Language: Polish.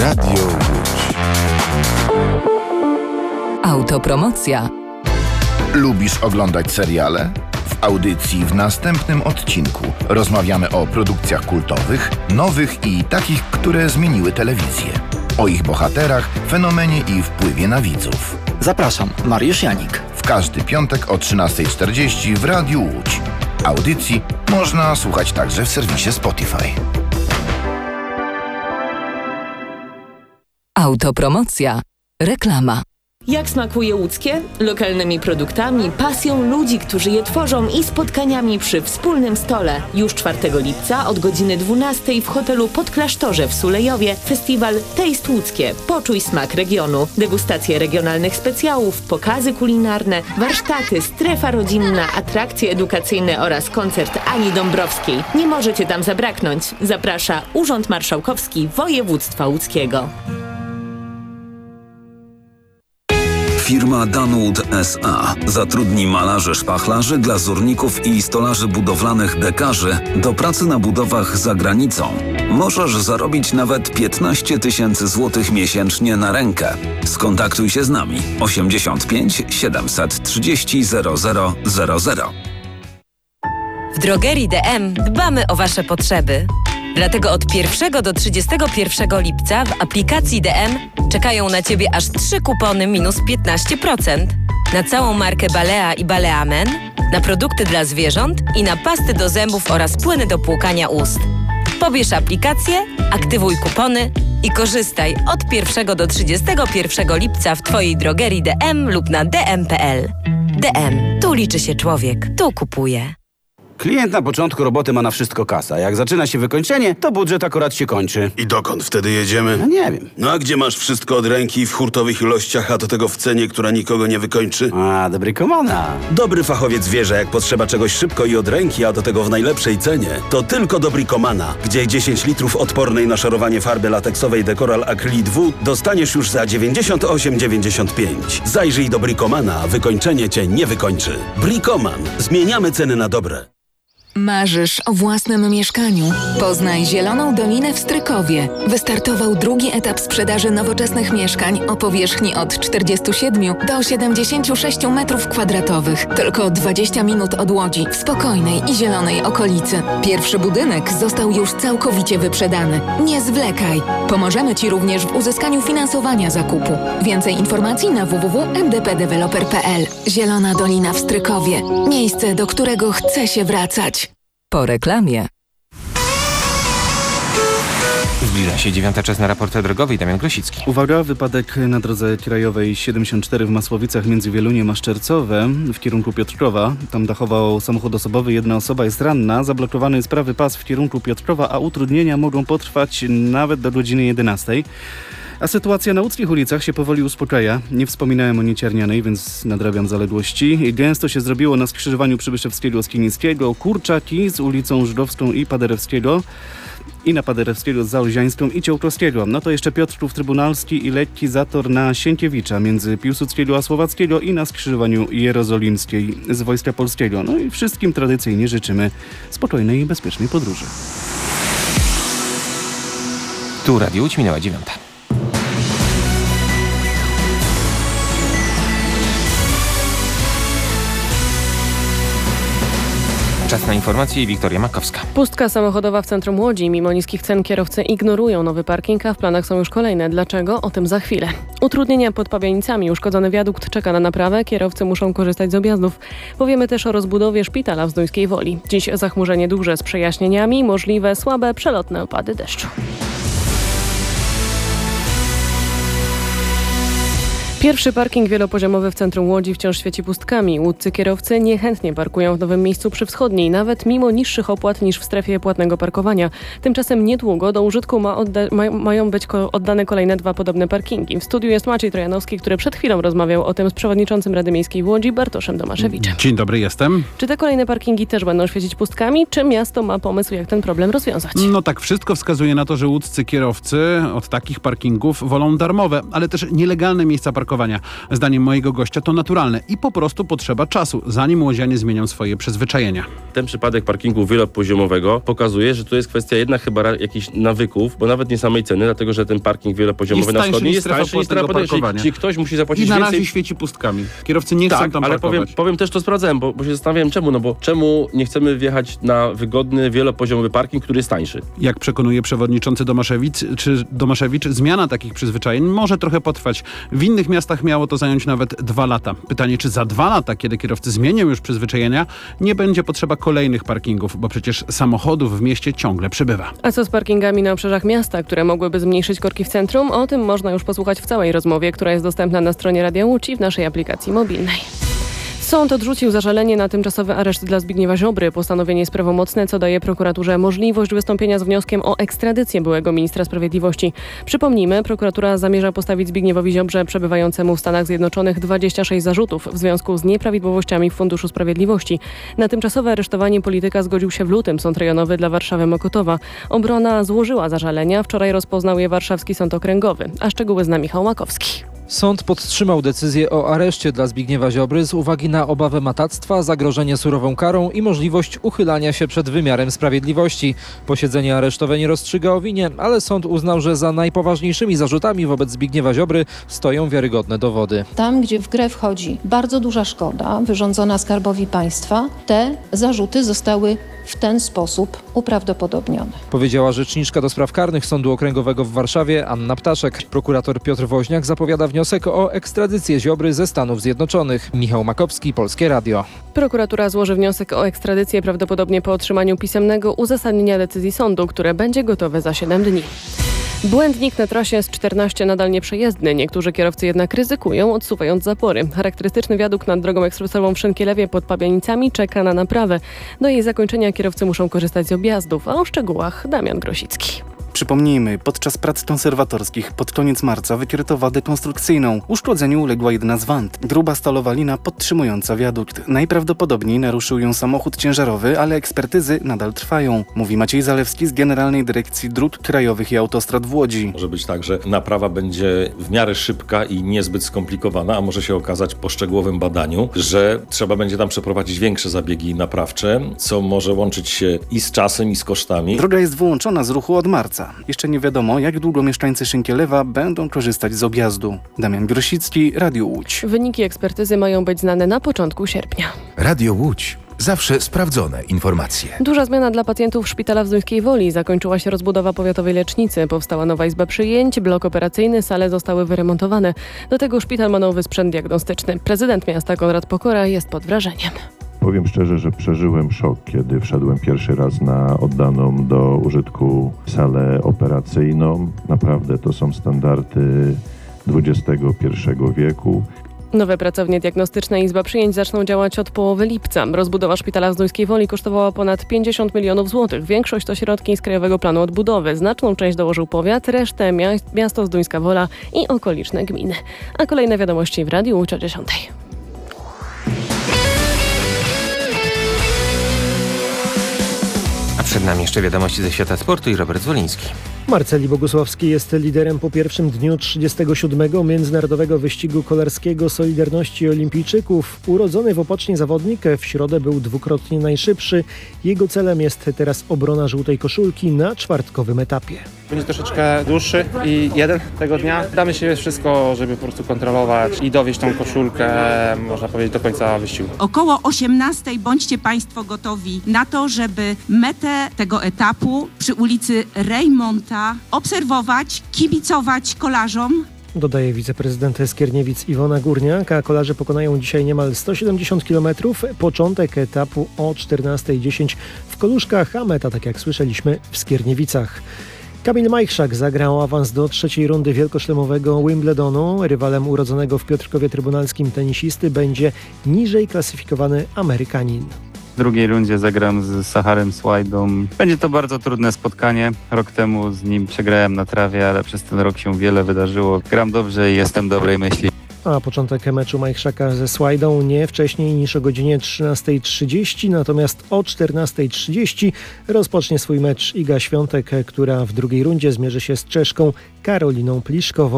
Radio Łódź. Autopromocja. Lubisz oglądać seriale? W audycji w następnym odcinku rozmawiamy o produkcjach kultowych, nowych i takich, które zmieniły telewizję. O ich bohaterach, fenomenie i wpływie na widzów. Zapraszam, Mariusz Janik. W każdy piątek o 13:40 w Radiu Łódź. Audycji można słuchać także w serwisie Spotify. Autopromocja. Reklama. Jak smakuje łódzkie? Lokalnymi produktami, pasją ludzi, którzy je tworzą i spotkaniami przy wspólnym stole. Już 4 lipca od godziny 12 w hotelu Podklasztorze w Sulejowie festiwal Taste Łódzkie. Poczuj smak regionu. Degustacje regionalnych specjałów, pokazy kulinarne, warsztaty, strefa rodzinna, atrakcje edukacyjne oraz koncert Ani Dąbrowskiej. Nie możecie tam zabraknąć. Zaprasza Urząd Marszałkowski Województwa Łódzkiego. Firma Danwood S.A. zatrudni malarzy, szpachlarzy, glazurników i stolarzy budowlanych dekarzy do pracy na budowach za granicą. Możesz zarobić nawet 15 000 złotych miesięcznie na rękę. Skontaktuj się z nami 85 730 0000. W drogerii DM dbamy o Wasze potrzeby. Dlatego od 1 do 31 lipca w aplikacji DM czekają na Ciebie aż 3 kupony minus 15% na całą markę Balea i Balea Men, na produkty dla zwierząt i na pasty do zębów oraz płyny do płukania ust. Pobierz aplikację, aktywuj kupony i korzystaj od 1 do 31 lipca w Twojej drogerii DM lub na dm.pl. DM. Tu liczy się człowiek. Tu kupuje. Klient na początku roboty ma na wszystko kasa. Jak zaczyna się wykończenie, to budżet akurat się kończy. I dokąd wtedy jedziemy? No nie wiem. No a gdzie masz wszystko od ręki w hurtowych ilościach, a do tego w cenie, która nikogo nie wykończy? A, dobry komana. Dobry fachowiec wie, że jak potrzeba czegoś szybko i od ręki, a do tego w najlepszej cenie, to tylko do Bricomana, gdzie 10 litrów odpornej na szorowanie farby lateksowej Decoral Acrylic W dostaniesz już za 98,95. Zajrzyj do Bricomana, wykończenie cię nie wykończy. Bricoman. Zmieniamy ceny na dobre. Marzysz o własnym mieszkaniu? Poznaj Zieloną Dolinę w Strykowie. Wystartował drugi etap sprzedaży nowoczesnych mieszkań o powierzchni od 47 do 76 m2. Tylko 20 minut od Łodzi, w spokojnej i zielonej okolicy. Pierwszy budynek został już całkowicie wyprzedany. Nie zwlekaj. Pomożemy Ci również w uzyskaniu finansowania zakupu. Więcej informacji na www.mdpdeveloper.pl. Zielona Dolina w Strykowie. Miejsce, do którego chce się wracać. Po reklamie. Zbliża się 9. Czas na raporcie drogowy. Damian Grosicki. Uwaga, wypadek na drodze krajowej 74 w Masłowicach między Wieluniem a Szczercowem w kierunku Piotrkowa. Tam dachował samochód osobowy, jedna osoba jest ranna. Zablokowany jest prawy pas w kierunku Piotrkowa, a utrudnienia mogą potrwać nawet do godziny 11. A sytuacja na łódzkich ulicach się powoli uspokaja. Nie wspominałem o Nieciarnianej, więc nadrabiam zaległości. Gęsto się zrobiło na skrzyżowaniu Przybyszewskiego z Kinińskiego, Kurczaki z ulicą Żydowską i Paderewskiego i na Paderewskiego z Zaolziańską i Ciołkowskiego. No to jeszcze Piotrków Trybunalski i lekki zator na Sienkiewicza między Piłsudskiego a Słowackiego i na skrzyżowaniu Jerozolimskiej z Wojska Polskiego. No i wszystkim tradycyjnie życzymy spokojnej i bezpiecznej podróży. Tu Radio Łódź, minęła 9. Czas na informacje. Wiktoria Makowska. Pustka samochodowa w centrum Łodzi. Mimo niskich cen kierowcy ignorują nowy parking, a w planach są już kolejne. Dlaczego? O tym za chwilę. Utrudnienia pod Pabianicami. Uszkodzony wiadukt czeka na naprawę. Kierowcy muszą korzystać z objazdów. Powiemy też o rozbudowie szpitala w Zduńskiej Woli. Dziś zachmurzenie duże z przejaśnieniami. Możliwe słabe, przelotne opady deszczu. Pierwszy parking wielopoziomowy w centrum Łodzi wciąż świeci pustkami. Łódcy kierowcy niechętnie parkują w nowym miejscu przy Wschodniej, nawet mimo niższych opłat niż w strefie płatnego parkowania. Tymczasem niedługo do użytku mają być oddane kolejne 2 podobne parkingi. W studiu jest Maciej Trojanowski, który przed chwilą rozmawiał o tym z przewodniczącym Rady Miejskiej w Łodzi, Bartoszem Domaszewiczem. Dzień dobry, jestem. Czy te kolejne parkingi też będą świecić pustkami, czy miasto ma pomysł, jak ten problem rozwiązać? No tak, wszystko wskazuje na to, że łódzcy kierowcy od takich parkingów wolą darmowe, ale też nielegalne miejsca parkowania parkowania. Zdaniem mojego gościa to naturalne i po prostu potrzeba czasu, zanim łodzianie zmienią swoje przyzwyczajenia. Ten przypadek parkingu wielopoziomowego pokazuje, że to jest kwestia jednak chyba jakichś nawyków, bo nawet nie samej ceny, dlatego że ten parking wielopoziomowy na wschodniej jest tańszy niż strefa płatnego, czyli ktoś musi zapłacić więcej. I na więcej. razie świeci pustkami. Kierowcy nie chcą tam ale parkować. powiem też to sprawdzałem, bo się zastanawiałem czemu nie chcemy wjechać na wygodny, wielopoziomowy parking, który jest tańszy. Jak przekonuje przewodniczący Domaszewicz, zmiana takich przyzwyczajeń może trochę potrwać. W innych miastach miało to zająć nawet 2 lata. Pytanie, czy za 2 lata, kiedy kierowcy zmienią już przyzwyczajenia, nie będzie potrzeba kolejnych parkingów, bo przecież samochodów w mieście ciągle przybywa. A co z parkingami na obrzeżach miasta, które mogłyby zmniejszyć korki w centrum? O tym można już posłuchać w całej rozmowie, która jest dostępna na stronie Radia Łódź i w naszej aplikacji mobilnej. Sąd odrzucił zażalenie na tymczasowy areszt dla Zbigniewa Ziobry. Postanowienie jest prawomocne, co daje prokuraturze możliwość wystąpienia z wnioskiem o ekstradycję byłego ministra sprawiedliwości. Przypomnijmy, prokuratura zamierza postawić Zbigniewowi Ziobrze przebywającemu w Stanach Zjednoczonych 26 zarzutów w związku z nieprawidłowościami w Funduszu Sprawiedliwości. Na tymczasowe aresztowanie polityka zgodził się w lutym Sąd Rejonowy dla Warszawy Mokotowa. Obrona złożyła zażalenia, wczoraj rozpoznał je Warszawski Sąd Okręgowy. A szczegóły zna Michał Makowski. Sąd podtrzymał decyzję o areszcie dla Zbigniewa Ziobry z uwagi na obawę matactwa, zagrożenie surową karą i możliwość uchylania się przed wymiarem sprawiedliwości. Posiedzenie aresztowe nie rozstrzyga o winie, ale sąd uznał, że za najpoważniejszymi zarzutami wobec Zbigniewa Ziobry stoją wiarygodne dowody. Tam, gdzie w grę wchodzi bardzo duża szkoda wyrządzona Skarbowi Państwa, te zarzuty zostały w ten sposób uprawdopodobnione. Powiedziała rzeczniczka do spraw karnych Sądu Okręgowego w Warszawie Anna Ptaszek. Prokurator Piotr Woźniak zapowiada wniosek o ekstradycję Ziobry ze Stanów Zjednoczonych. Michał Makowski, Polskie Radio. Prokuratura złoży wniosek o ekstradycję prawdopodobnie po otrzymaniu pisemnego uzasadnienia decyzji sądu, które będzie gotowe za 7 dni. Błędnik na trasie S14 nadal nieprzejezdny. Niektórzy kierowcy jednak ryzykują, odsuwając zapory. Charakterystyczny wiadukt nad drogą ekspresową w Szynkielewie pod Pabianicami czeka na naprawę. Do jej zakończenia kierowcy muszą korzystać z objazdów, a o szczegółach Damian Grosicki. Przypomnijmy, podczas prac konserwatorskich pod koniec marca wykryto wadę konstrukcyjną. Uszkodzeniu uległa jedna z wand. Gruba stalowa lina podtrzymująca wiadukt. Najprawdopodobniej naruszył ją samochód ciężarowy, ale ekspertyzy nadal trwają. Mówi Maciej Zalewski z Generalnej Dyrekcji Dróg Krajowych i Autostrad w Łodzi. Może być tak, że naprawa będzie w miarę szybka i niezbyt skomplikowana, a może się okazać po szczegółowym badaniu, że trzeba będzie tam przeprowadzić większe zabiegi naprawcze, co może łączyć się i z czasem, i z kosztami. Droga jest wyłączona z ruchu od marca. Jeszcze nie wiadomo, jak długo mieszkańcy Szynkielewa będą korzystać z objazdu. Damian Grosicki, Radio Łódź. Wyniki ekspertyzy mają być znane na początku sierpnia. Radio Łódź. Zawsze sprawdzone informacje. Duża zmiana dla pacjentów szpitala w Zduńskiej Woli. Zakończyła się rozbudowa powiatowej lecznicy. Powstała nowa izba przyjęć, blok operacyjny, sale zostały wyremontowane. Do tego szpital ma nowy sprzęt diagnostyczny. Prezydent miasta Konrad Pokora jest pod wrażeniem. Powiem szczerze, że przeżyłem szok, kiedy wszedłem pierwszy raz na oddaną do użytku salę operacyjną. Naprawdę to są standardy XXI wieku. Nowe pracownie diagnostyczne i izba przyjęć zaczną działać od połowy lipca. Rozbudowa szpitala w Zduńskiej Woli kosztowała ponad 50 milionów złotych. Większość to środki z Krajowego Planu Odbudowy. Znaczną część dołożył powiat, resztę miasto Zduńska Wola i okoliczne gminy. A kolejne wiadomości w Radiu Łódź o 10:00. A przed nami jeszcze wiadomości ze świata sportu i Robert Zwoliński. Marceli Bogusławski jest liderem po pierwszym dniu 37. Międzynarodowego Wyścigu Kolarskiego Solidarności Olimpijczyków. Urodzony w Opocznie zawodnik w środę był dwukrotnie najszybszy. Jego celem jest teraz obrona żółtej koszulki na czwartkowym etapie. Będzie troszeczkę dłuższy i jeden tego dnia. Damy się wszystko, żeby po prostu kontrolować i dowieść tą koszulkę, można powiedzieć, do końca wyścigu. Około 18:00 bądźcie Państwo gotowi na to, żeby metę tego etapu przy ulicy Rejmonta obserwować, kibicować kolarzom. Dodaje wiceprezydent Skierniewic Iwona Górniak, a kolarze pokonają dzisiaj niemal 170 km. Początek etapu o 14:10 w Koluszkach, a meta, tak jak słyszeliśmy, w Skierniewicach. Kamil Majchrzak zagrał awans do trzeciej rundy wielkoszlemowego Wimbledonu. Rywalem urodzonego w Piotrkowie Trybunalskim tenisisty będzie niżej klasyfikowany Amerykanin. W drugiej rundzie zagram z Saharem Swajdą. Będzie to bardzo trudne spotkanie. Rok temu z nim przegrałem na trawie, ale przez ten rok się wiele wydarzyło. Gram dobrze i jestem dobrej myśli. A początek meczu Majchrzaka ze Swajdą nie wcześniej niż o godzinie 13:30, natomiast o 14:30 rozpocznie swój mecz Iga Świątek, która w drugiej rundzie zmierzy się z Czeszką Karoliną Pliszkową.